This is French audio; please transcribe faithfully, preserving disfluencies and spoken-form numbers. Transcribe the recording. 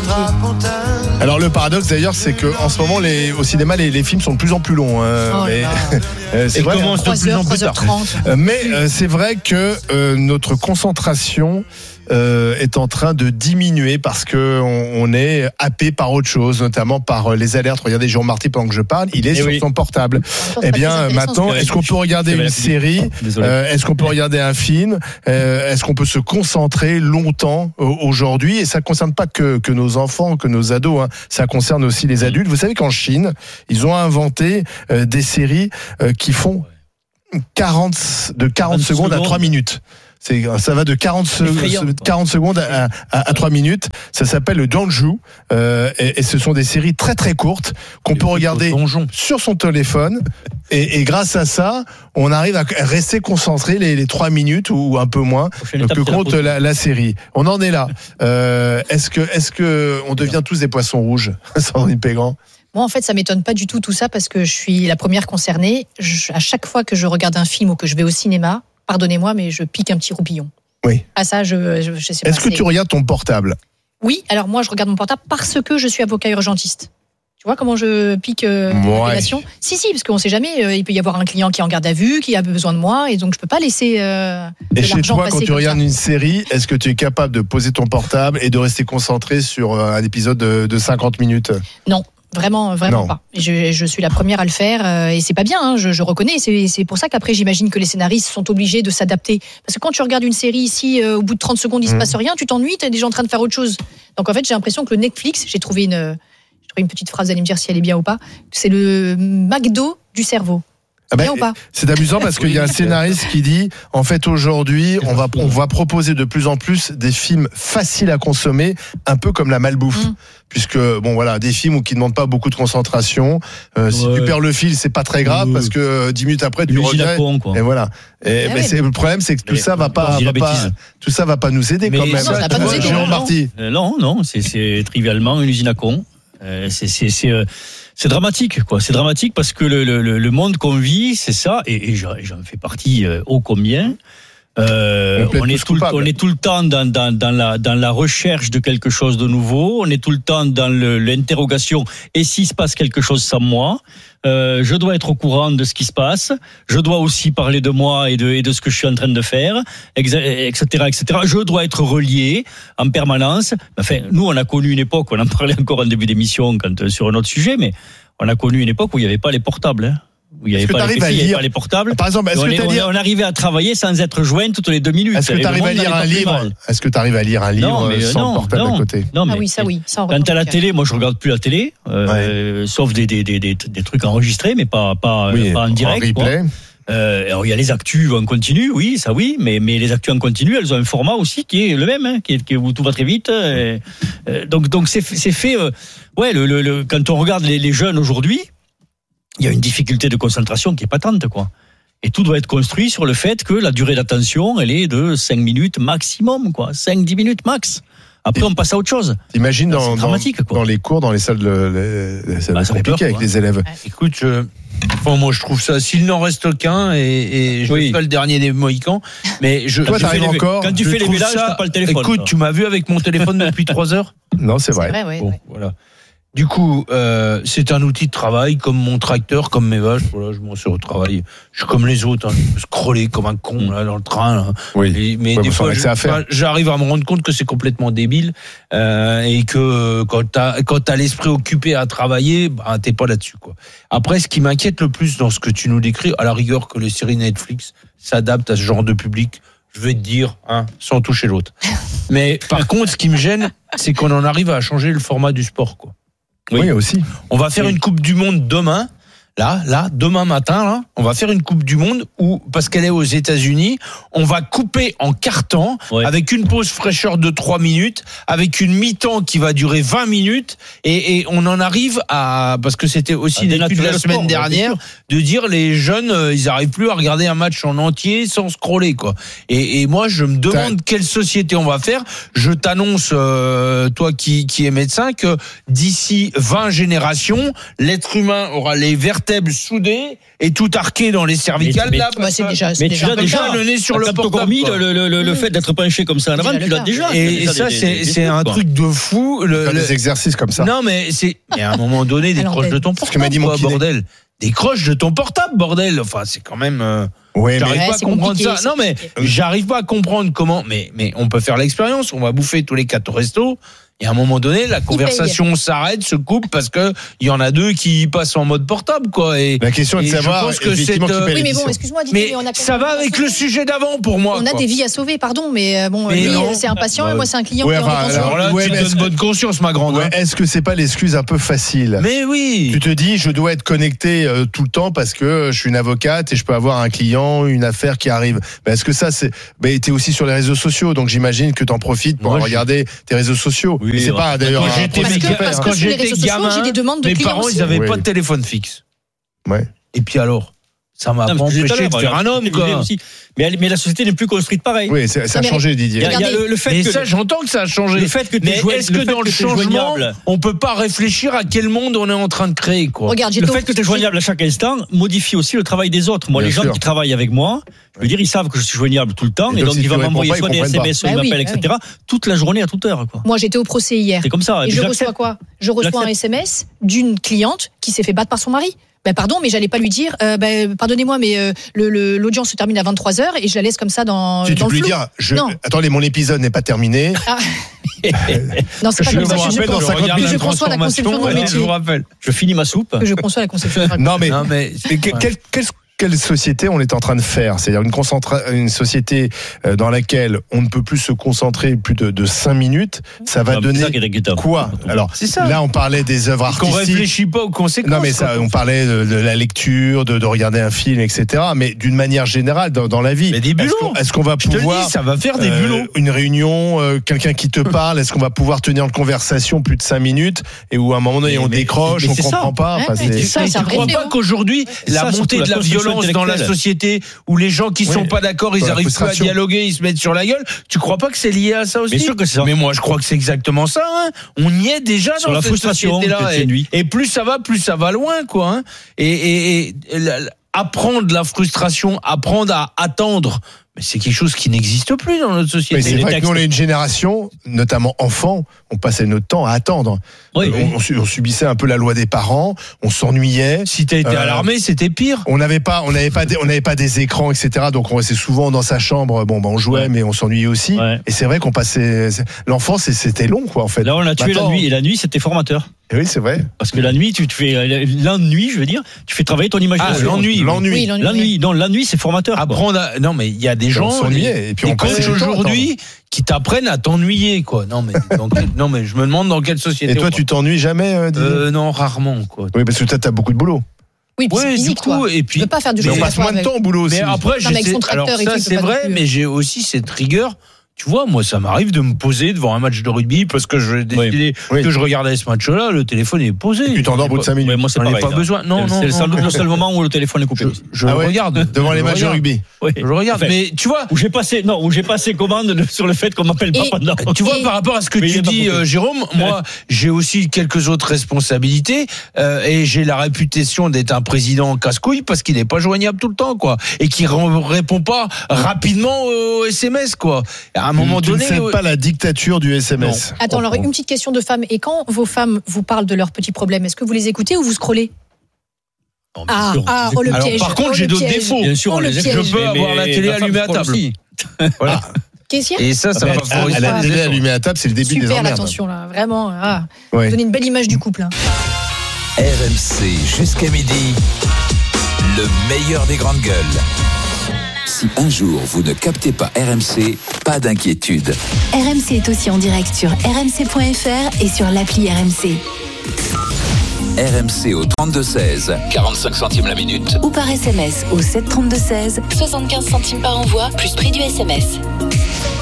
Alors le paradoxe d'ailleurs, c'est que en ce moment, les, au cinéma, les, les films sont de plus en plus longs. Hein, oh mais, euh, c'est vrai, commence de plus en plus tard. Mais euh, c'est vrai que euh, notre concentration Euh, est en train de diminuer parce que on, on est happé par autre chose, notamment par les alertes. Regardez Jérôme Marty pendant que je parle, il est Et sur oui. son portable. Eh bien, maintenant, est-ce qu'on peut regarder une série euh, Est-ce qu'on peut regarder un film euh, Est-ce qu'on peut se concentrer longtemps euh, aujourd'hui? Et ça ne concerne pas que, que nos enfants, que nos ados. Hein. Ça concerne aussi les adultes. Vous savez qu'en Chine, ils ont inventé euh, des séries euh, qui font quarante de quarante secondes à trois minutes. C'est, ça va de quarante, quarante secondes à, à, à trois minutes. Ça s'appelle le Donju. Euh, et, et ce sont des séries très très courtes qu'on et peut regarder sur son téléphone. Et, et grâce à ça, on arrive à rester concentré les, les trois minutes ou un peu moins que compte la, la série. On en est là. Euh, est-ce que, est-ce que on devient tous des poissons rouges, Sandrine Pégrand? Moi, en fait, ça m'étonne pas du tout tout ça parce que je suis la première concernée. Je, à chaque fois que je regarde un film ou que je vais au cinéma, pardonnez-moi, mais je pique un petit roupillon. Oui. Ah ça, je, je, je sais pas. Est-ce que c'est... tu regardes ton portable? Oui. Alors moi, je regarde mon portable parce que je suis avocat urgentiste. Tu vois comment je pique euh, ouais. Si, si, parce qu'on ne sait jamais. Euh, il peut y avoir un client qui est en garde à vue, qui a besoin de moi, et donc je peux pas laisser. Euh, et chez toi, quand tu regardes ça. une série, est-ce que tu es capable de poser ton portable et de rester concentré sur un épisode de, de cinquante minutes? Non. Vraiment, vraiment non. pas. Je, je suis la première à le faire euh, et c'est pas bien. Hein, je, je reconnais. C'est, c'est pour ça qu'après, j'imagine que les scénaristes sont obligés de s'adapter. Parce que quand tu regardes une série ici, euh, au bout de trente secondes, il mmh. se passe rien, tu t'ennuies, t'es déjà en train de faire autre chose. Donc en fait, j'ai l'impression que le Netflix, j'ai trouvé une, j'ai trouvé une petite phrase, vous allez me dire si elle est bien ou pas. C'est le McDo du cerveau. Ah ben, c'est amusant parce qu'il y a un scénariste qui dit en fait aujourd'hui on va on va proposer de plus en plus des films faciles à consommer, un peu comme la malbouffe, mmh. puisque bon voilà des films où qui demandent pas beaucoup de concentration. Euh, ouais. Si tu perds le fil, c'est pas très grave ouais. parce que euh, dix minutes après tu reviens. Et voilà. Et, mais ouais. c'est le problème, c'est que tout mais, ça va pas, va pas tout ça va pas nous aider mais quand même. Non, ça va pas nous aider. Jérôme Marty. Euh, non non, c'est, c'est trivialement une usine à con. Euh, c'est c'est c'est euh, c'est dramatique, quoi. C'est dramatique parce que le, le, le monde qu'on vit, c'est ça, et, et j'en, j'en fais partie euh, ô combien. Euh, on, est tout, on est tout le temps dans, dans, dans, la, dans la recherche de quelque chose de nouveau, on est tout le temps dans le, l'interrogation, et s'il se passe quelque chose sans moi, euh, je dois être au courant de ce qui se passe, je dois aussi parler de moi et de, et de ce que je suis en train de faire, et cetera, et cetera. Je dois être relié en permanence. Enfin, nous, on a connu une époque, on en parlait encore en début d'émission quand, sur un autre sujet, mais on a connu une époque où il n'y avait pas les portables, hein. Où il n'y avait pas les, il y avait pas les portables. Par exemple, est-ce on, que est, on, lire... on arrivait à travailler sans être joint toutes les deux minutes. Est-ce que tu arrives à lire un livre Est-ce que tu arrives à lire un livre non, mais sans non, portable non, à côté? Non, mais ah oui, ça oui. Ça quand t'as la télé, moi je regarde plus la télé, euh, ouais. sauf des, des, des, des, des trucs enregistrés, mais pas, pas, oui, pas en direct. En replay. Euh, alors il y a les actus en continu, oui, ça oui, mais mais les actus en continu, elles ont un format aussi qui est le même, hein, qui est, qui est où tout va très vite. Et, euh, donc donc c'est c'est fait. Euh, ouais, le, le, le quand on regarde les, les jeunes aujourd'hui, il y a une difficulté de concentration qui est patente, quoi. Et tout doit être construit sur le fait que la durée d'attention, elle est de cinq minutes maximum, quoi. cinq dix minutes max. Après, on passe à autre chose. T'imagines dans, dans, dans les cours, dans les salles, de, les, ça va être compliqué peur, avec les élèves. Ouais. Écoute, je, bon, moi, je trouve ça, s'il n'en reste qu'un, et, et je ne oui. suis pas le dernier des Mohicans, mais je, toi, je t'arrives encore. Quand tu fais les mélanges, t'as pas le téléphone. Écoute, toi. Tu m'as vu avec mon téléphone depuis trois heures? Non, c'est vrai. C'est vrai, oui, bon, oui. voilà. Du coup, euh, c'est un outil de travail comme mon tracteur, comme mes vaches. Voilà, je m'en sers au travail. Je suis comme les autres, hein. Je peux scroller comme un con là dans le train. Là. Oui. Et, mais ouais, des fois, je, à faire. j'arrive à me rendre compte que c'est complètement débile euh, et que quand t'as quand t'as l'esprit occupé à travailler, bah, t'es pas là-dessus, quoi. Après, ce qui m'inquiète le plus dans ce que tu nous décris, à la rigueur que les séries Netflix s'adaptent à ce genre de public, je vais te dire, hein, sans toucher l'autre. Mais par contre, ce qui me gêne, c'est qu'on en arrive à changer le format du sport, quoi. Oui, oui, aussi. On va faire oui. une Coupe du Monde demain. Là, là, demain matin, là, on va faire une Coupe du Monde où, parce qu'elle est aux États-Unis, on va couper en quart-temps, ouais. avec une pause fraîcheur de trois minutes, avec une mi-temps qui va durer vingt minutes, et, et on en arrive à, parce que c'était aussi l'étude de la semaine sport, dernière, de dire les jeunes, euh, ils n'arrivent plus à regarder un match en entier sans scroller, quoi. Et, et moi, je me demande quelle société on va faire. Je t'annonce, euh, toi qui, qui es médecin, que d'ici vingt générations, l'être humain aura les vertes vertèbres soudées et tout arqué dans les cervicales. Mais, là, mais, c'est déjà, c'est mais déjà tu l'as déjà le nez sur le portable. Le, le, le, le fait d'être penché comme ça en avant, tu l'as déjà. Et, et ça, des, c'est, des, c'est des un truc de fou. Le, le... des exercices comme ça. Non, mais c'est. Mais à un moment donné, décroche de ton portable. Dit quoi, bordel. Décroche de ton portable, bordel. Enfin, c'est quand même. Euh... Ouais, j'arrive mais pas à comprendre ça. Non, mais compliqué. j'arrive pas à comprendre comment. Mais, mais on peut faire l'expérience. On va bouffer tous les quatre au resto. Et à un moment donné, la conversation s'arrête, se coupe parce que il y en a deux qui passent en mode portable, quoi. Et la question est de savoir. Je pense que c'est. Euh... Oui, mais bon, excuse-moi, mais, mais on a ça va avec le sujet d'avant pour moi. On a quoi. des vies à sauver, pardon, mais bon, mais lui, non. c'est un patient, ouais. et moi, c'est un client. Ouais, qui enfin, alors là, ouais, tu donnes bonne conscience, ma grande. Ouais, est-ce que c'est pas l'excuse un peu facile? Mais oui. Tu te dis, je dois être connecté euh, tout le temps parce que je suis une avocate et je peux avoir un client, une affaire qui arrive. Mais est-ce que ça, c'est. Mais t'es aussi sur les réseaux sociaux, donc j'imagine que t'en profites pour moi, regarder je... tes réseaux sociaux. Oui, c'est pas d'ailleurs. Quand j'étais, parce que, parce que quand j'étais gamin, j'ai des demandes de mes clients parents, aussi. ils n'avaient oui. pas de téléphone fixe. Ouais. Et puis alors, ça m'a non, pas empêché de faire un homme, quoi. Aussi. Mais, mais la société n'est plus construite pareil. Oui, ça a changé, Didier. Il y a, il y a le, le fait mais que ça, j'entends que ça a changé. Le fait que mais joignable, est-ce que dans le, le changement, on peut pas réfléchir à quel monde on est en train de créer, quoi? Regarde, le fait que tu es joignable à chaque instant modifie aussi le travail des autres. Moi, Bien les sûr. gens qui travaillent avec moi, je veux dire, ils savent que je suis joignable tout le temps, et, et donc, donc ils vont m'envoyer soit des S M S, soit ils m'appellent, et cetera. Toute la journée, à toute heure, quoi. Moi, j'étais au procès hier. C'est comme ça. Et je reçois quoi? Je reçois un S M S d'une cliente qui s'est fait battre par son mari. Ben pardon, mais j'allais pas lui dire. Euh, ben pardonnez-moi, mais euh, le, le, l'audience se termine à vingt-trois heures et je la laisse comme ça dans. Si dans tu le peux lui flou. dire, je... attendez, mon épisode n'est pas terminé. Ah. Non, c'est pas je comme ça. Je, je, je, je conçois la conception de mon métier. Je vous rappelle. Je finis ma soupe. Que je conçois la conception. Non mais, non mais, mais quel, quel, quel quelle société on est en train de faire? C'est-à-dire une, concentra- une société dans laquelle on ne peut plus se concentrer plus de, de cinq minutes. Ça va non, donner ça quoi? Alors, c'est ça. Là, on parlait des œuvres artistiques. Qu'on réfléchit pas aux conséquences. Non, mais ça, on parlait de, de la lecture, de, de regarder un film, et cetera. Mais d'une manière générale, dans, dans la vie. Mais des bulots. Est-ce qu'on, est-ce qu'on va Je pouvoir. te le dis, ça va faire des bulots. Euh, une réunion, euh, quelqu'un qui te parle, est-ce qu'on va pouvoir tenir une conversation plus de cinq minutes et où à un moment donné, mais, on mais, décroche, mais on comprend ça. pas. Ouais, enfin, c'est, c'est, ça, c'est tu crois pas qu'aujourd'hui, la ça, montée de la violence dans la société, où les gens qui oui, sont pas d'accord, ils arrivent pas à dialoguer, ils se mettent sur la gueule. Tu crois pas que c'est lié à ça aussi? Bien sûr que c'est ça. Mais moi, je crois que c'est exactement ça. Hein. On y est déjà sur dans la cette frustration société-là. Et, et plus ça va, plus ça va loin, quoi. Hein. Et, et, et, et la, apprendre la frustration, apprendre à attendre. Mais c'est quelque chose qui n'existe plus dans notre société. Mais c'est vrai que nous, on est une génération, notamment enfants, on passait notre temps à attendre. Oui, on, oui. on subissait un peu la loi des parents, on s'ennuyait. Si t'as été euh, à l'armée, c'était pire. On n'avait pas, on n'avait pas, des, on n'avait pas des écrans, et cetera. Donc on restait souvent dans sa chambre. Bon, ben on jouait, ouais. mais on s'ennuyait aussi. Ouais. Et c'est vrai qu'on passait. L'enfance, c'était long, quoi, en fait. Là, on a tué Maintenant, la nuit, et la nuit, c'était formateur. Et oui, c'est vrai. Parce que la nuit, tu te fais l'ennui, je veux dire, tu fais travailler ton imagination. Ah, l'ennui, l'ennui, oui, l'ennui. La nuit, non, la nuit, c'est formateur. Apprendre à... Non, mais il y a des gens. s'ennuyer. Et puis on passe aujourd'hui qui t'apprennent à t'ennuyer, quoi. Non, mais donc, non, mais je me demande dans quelle société. Et toi, tu t'ennuies jamais, euh, euh, Non, rarement, quoi. Oui, parce que toi, t'as beaucoup de boulot. Oui, puis ouais, physique, du coup, toi. et puis. Tu peux pas faire du mais on passe moins de temps au boulot aussi. Mais après, non, mais j'ai. Alors ça, c'est vrai, mais j'ai aussi cette rigueur. Tu vois, moi, ça m'arrive de me poser devant un match de rugby parce que je décidé oui. que je regardais ce match-là, le téléphone est posé. Et tu t'endors au bout de cinq minutes. Ouais, moi, c'est on pareil, pas là. besoin. Non, non. C'est non, le, non. le seul moment où le téléphone est coupé. Je, je ah ouais, regarde devant les matchs de rugby. Oui. Je regarde. Enfin, mais tu vois, où j'ai passé, non, où j'ai passé commande sur le fait qu'on m'appelle pas pendant. Tu vois, par rapport à ce que mais tu dis, euh, Jérôme, moi, j'ai aussi quelques autres responsabilités euh, et j'ai la réputation d'être un président casse-couille parce qu'il n'est pas joignable tout le temps, quoi, et qui répond pas rapidement aux S M S, quoi. À un moment tu donné. pas la dictature du S M S. Non. Attends, alors une petite question de femme. Et quand vos femmes vous parlent de leurs petits problèmes, est-ce que vous les écoutez ou vous scrollez? Oh, ah, sûr, ah oh, le alors, piège. par contre, oh, j'ai d'autres piège. défauts. Bien sûr, oh, on les piège. Je peux mais, avoir la télé allumée à table. Voilà. Qu'est-ce qu'il y a? Et ça, ça va favoriser. La télé allumée à table, c'est le début Super, des emmerdes. Super, attention là, vraiment. Ah, ouais. Donner une belle image du couple. Hein. R M C jusqu'à midi, le meilleur des grandes gueules. Si un jour vous ne captez pas R M C, pas d'inquiétude. R M C est aussi en direct sur r m c point f r et sur l'appli R M C. R M C au trente-deux seize, quarante-cinq centimes la minute. Ou par S M S au sept trente-deux seize, soixante-quinze centimes par envoi, plus prix du S M S.